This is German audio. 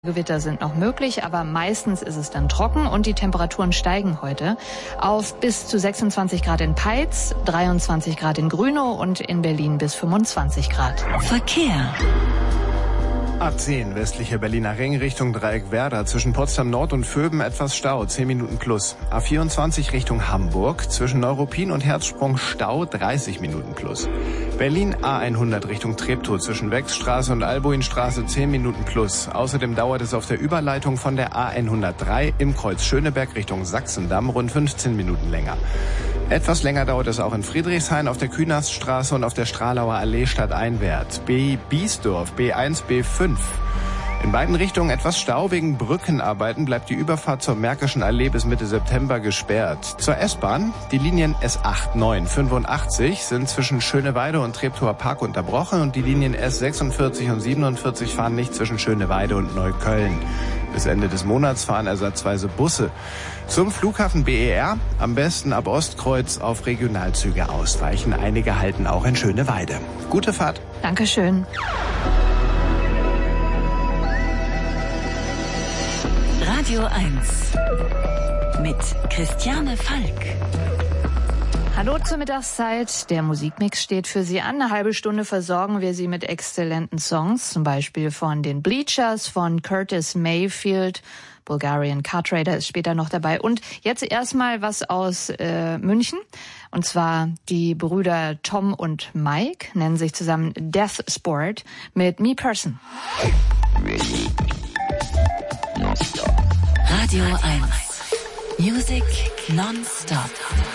Gewitter sind noch möglich, aber meistens ist es dann trocken und die Temperaturen steigen heute auf bis zu 26 Grad in Peitz, 23 Grad in Grünow und in Berlin bis 25 Grad. Verkehr. A10 westlicher Berliner Ring Richtung Dreieck Werder. Zwischen Potsdam Nord und Vöben etwas Stau, 10 Minuten plus. A24 Richtung Hamburg. Zwischen Neuruppin und Herzsprung Stau, 30 Minuten plus. Berlin A100 Richtung Treptow. Zwischen Wechsstraße und Albuinstraße 10 Minuten plus. Außerdem dauert es auf der Überleitung von der A103 im Kreuz Schöneberg Richtung Sachsendamm rund 15 Minuten länger. Etwas länger dauert es auch in Friedrichshain auf der Künaststraße und auf der Stralauer Allee stadteinwärts. Biesdorf, B1, B5. In beiden Richtungen etwas Stau. Wegen Brückenarbeiten bleibt die Überfahrt zur Märkischen Allee bis Mitte September gesperrt. Zur S-Bahn, die Linien S8, 9, 85 sind zwischen Schöneweide und Treptower Park unterbrochen und die Linien S46 und 47 fahren nicht zwischen Schöneweide und Neukölln. Bis Ende des Monats fahren ersatzweise Busse. Zum Flughafen BER am besten ab Ostkreuz auf Regionalzüge ausweichen. Einige halten auch in Schöneweide. Gute Fahrt. Dankeschön. Radio 1 mit Christiane Falk. Hallo zur Mittagszeit. Der Musikmix steht für Sie an. Eine halbe Stunde versorgen wir Sie mit exzellenten Songs, zum Beispiel von den Bleachers, von Curtis Mayfield. Bulgarian Car Trader ist später noch dabei. Und jetzt erstmal was aus München. Und zwar die Brüder Tom und Mike nennen sich zusammen Death Sport mit Me Person. Radio 1 Music non-stop.